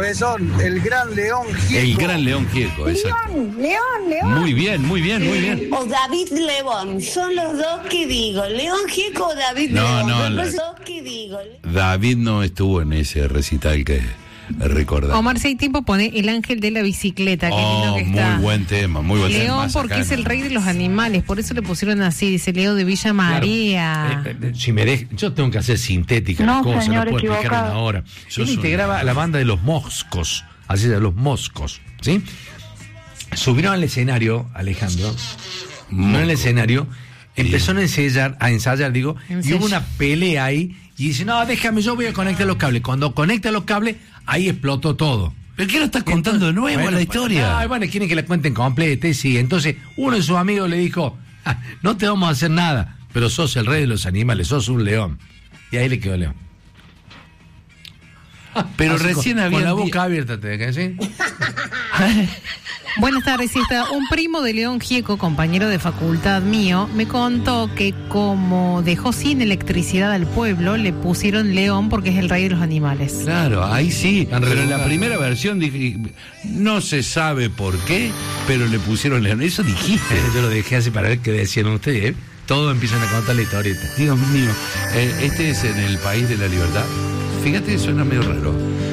Cabezón, el gran León Gieco. El gran León Gieco, exacto. León. Muy bien. O David Lebón, son los dos que digo. León Gieco o David Lebón. Los dos que digo. David no estuvo en ese recital que recordamos. Omar, si hay tiempo, pone El Ángel de la Bicicleta. Qué lindo que está. Muy buen tema, muy buen tema. León, porque es el rey de los animales, por eso le pusieron así, dice Leo de Villa María. Claro. Si me yo tengo que hacer sintética las cosas, no puedo explicar una hora. Él integraba a la banda de los Moscos, así de los Moscos, ¿sí? Subieron al escenario, Alejandro, no en el escenario, empezó a ensayar, y hubo una pelea ahí, y dice, no, déjame, yo voy a conectar los cables. Cuando conecta los cables, ahí explotó todo. ¿Pero qué lo estás contando de nuevo la historia? Bueno, quieren que la cuenten completa, y sí. Entonces, uno de sus amigos le dijo, no te vamos a hacer nada, pero sos el rey de los animales, sos un león. Y ahí le quedó León. Pero recién había... Con la boca abierta, ¿te dejas decir? Buenas tardes, siesta. Un primo de León Gieco, compañero de facultad mío, me contó que como dejó sin electricidad al pueblo, le pusieron León porque es el rey de los animales. Claro, ahí sí, pero en la primera versión dije, no se sabe por qué, pero le pusieron León. Eso dijiste. Yo lo dejé así para ver qué decían ustedes, ¿eh? Todos empiezan a contar la historieta. Dios mío, este es en el país de la libertad. Fíjate, suena medio raro.